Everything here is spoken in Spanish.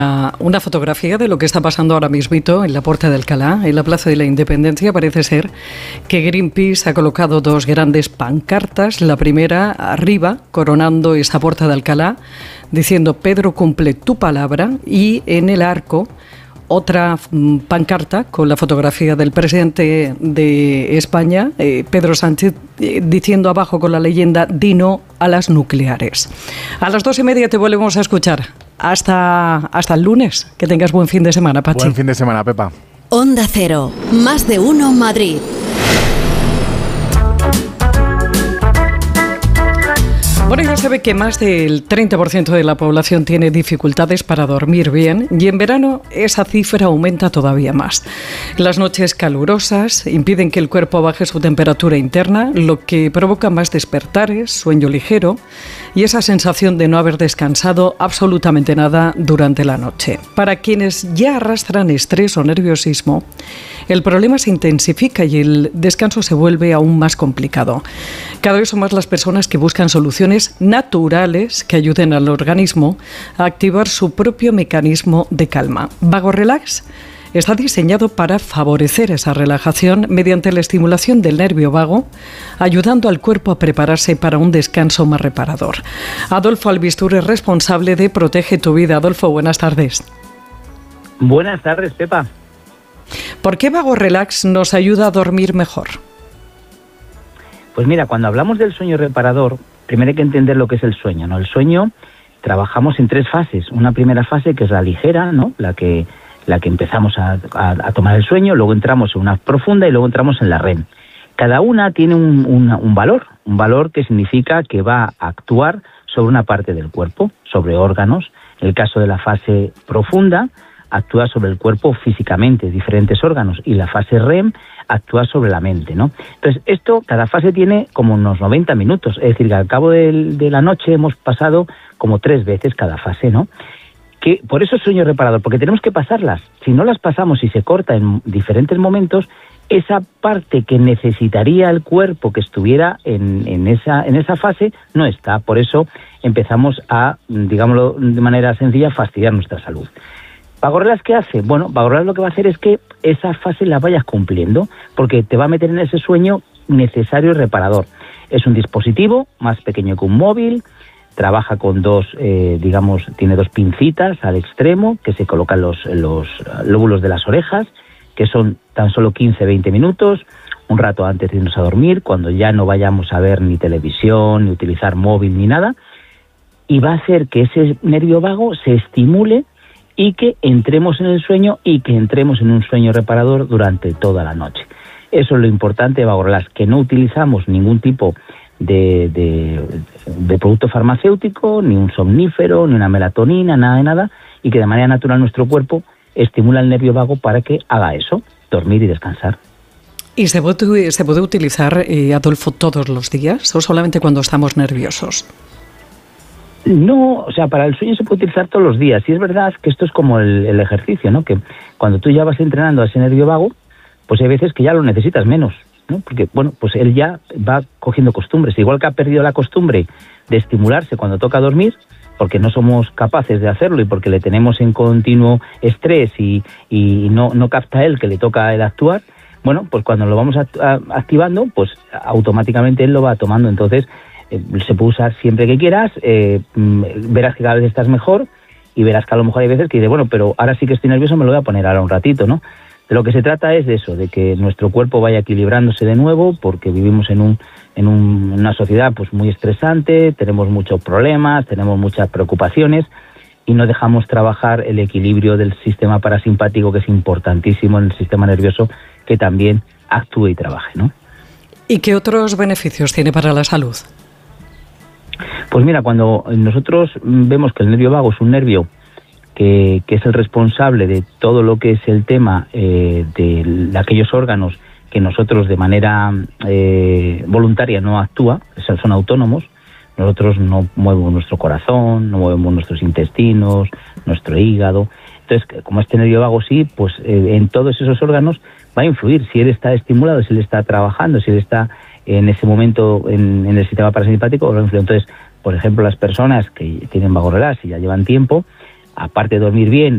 Una fotografía de lo que está pasando ahora mismito en la Puerta de Alcalá, en la Plaza de la Independencia. Parece ser que Greenpeace ha colocado dos grandes pancartas. La primera arriba, coronando esa Puerta de Alcalá, diciendo Pedro cumple tu palabra, y en el arco otra pancarta con la fotografía del presidente de España, Pedro Sánchez, diciendo abajo con la leyenda "Dino a las nucleares". A las 2:30 te volvemos a escuchar. Hasta el lunes. Que tengas buen fin de semana, Pachi. Buen fin de semana, Pepa. Onda Cero. Más de uno Madrid. Bueno, ya se ve que más del 30% de la población tiene dificultades para dormir bien, y en verano esa cifra aumenta todavía más. Las noches calurosas impiden que el cuerpo baje su temperatura interna, lo que provoca más despertares, sueño ligero y esa sensación de no haber descansado absolutamente nada durante la noche. Para quienes ya arrastran estrés o nerviosismo, el problema se intensifica y el descanso se vuelve aún más complicado. Cada vez son más las personas que buscan soluciones naturales que ayuden al organismo a activar su propio mecanismo de calma. Vago Relax está diseñado para favorecer esa relajación mediante la estimulación del nervio vago, ayudando al cuerpo a prepararse para un descanso más reparador. Adolfo Albistur es responsable de Protege tu Vida. Adolfo, buenas tardes. Buenas tardes, Pepa. ¿Por qué Vago Relax nos ayuda a dormir mejor? Pues mira, cuando hablamos del sueño reparador, primero hay que entender lo que es el sueño, ¿no? El sueño trabajamos en 3 fases. Una primera fase que es la ligera, ¿no? La que empezamos a tomar el sueño, luego entramos en una profunda y luego entramos en la REM. Cada una tiene un valor que significa que va a actuar sobre una parte del cuerpo, sobre órganos. En el caso de la fase profunda, actúa sobre el cuerpo físicamente, diferentes órganos, y la fase REM actúa sobre la mente, ¿no? Entonces, cada fase tiene como unos 90 minutos, es decir, que al cabo de la noche hemos pasado como 3 veces cada fase, ¿no? Que por eso es sueño reparador, porque tenemos que pasarlas. Si no las pasamos y se corta en diferentes momentos, esa parte que necesitaría el cuerpo que estuviera en esa fase no está. Por eso empezamos a, digámoslo de manera sencilla, fastidiar nuestra salud. Vago Relax, ¿qué hace? Bueno, Vago Relax lo que va a hacer es que esa fase la vayas cumpliendo, porque te va a meter en ese sueño necesario y reparador. Es un dispositivo más pequeño que un móvil, trabaja con tiene 2 pincitas al extremo que se colocan los lóbulos de las orejas, que son tan solo 15-20 minutos, un rato antes de irnos a dormir, cuando ya no vayamos a ver ni televisión, ni utilizar móvil, ni nada, y va a hacer que ese nervio vago se estimule y que entremos en el sueño y que entremos en un sueño reparador durante toda la noche. Eso es lo importante de Vago Relax, que no utilizamos ningún tipo de producto farmacéutico, ni un somnífero, ni una melatonina, nada de nada, y que de manera natural nuestro cuerpo estimula el nervio vago para que haga eso, dormir y descansar. ¿Y se puede utilizar, Adolfo, todos los días o solamente cuando estamos nerviosos? No, o sea, para el sueño se puede utilizar todos los días. Y es verdad que esto es como el ejercicio, ¿no? Que cuando tú ya vas entrenando a ese nervio vago, pues hay veces que ya lo necesitas menos, ¿no? Porque, bueno, pues él ya va cogiendo costumbres. Igual que ha perdido la costumbre de estimularse cuando toca dormir, porque no somos capaces de hacerlo y porque le tenemos en continuo estrés y no capta él que le toca el actuar, bueno, pues cuando lo vamos activando, pues automáticamente él lo va tomando. Entonces, se puede usar siempre que quieras, verás que cada vez estás mejor y verás que a lo mejor hay veces que dices, bueno, pero ahora sí que estoy nervioso, me lo voy a poner ahora un ratito, ¿no? De lo que se trata es de eso, de que nuestro cuerpo vaya equilibrándose de nuevo, porque vivimos en una sociedad pues muy estresante, tenemos muchos problemas, tenemos muchas preocupaciones y no dejamos trabajar el equilibrio del sistema parasimpático, que es importantísimo en el sistema nervioso, que también actúe y trabaje, ¿no? ¿Y qué otros beneficios tiene para la salud? Pues mira, cuando nosotros vemos que el nervio vago es un nervio que es el responsable de todo lo que es el tema de aquellos órganos que nosotros de manera voluntaria no actúa, son autónomos, nosotros no movemos nuestro corazón, no movemos nuestros intestinos, nuestro hígado. Entonces, como este nervio vago sí, pues en todos esos órganos va a influir si él está estimulado, si él está trabajando, si él está en ese momento en el sistema parasimpático. Entonces, por ejemplo, las personas que tienen Vago Relax y ya llevan tiempo, aparte de dormir bien,